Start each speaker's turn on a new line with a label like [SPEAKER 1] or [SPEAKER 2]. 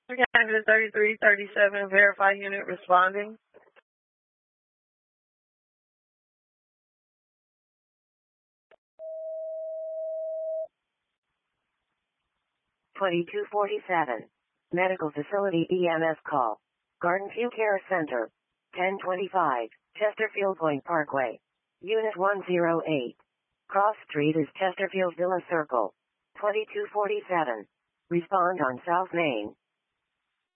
[SPEAKER 1] 333, 37, verify unit responding.
[SPEAKER 2] Medical facility EMS call. Garden View Care Center. 1025, Chesterfield Point Parkway. Unit 108. Cross Street is Chesterfield Villa Circle. 2247. Respond on South Main.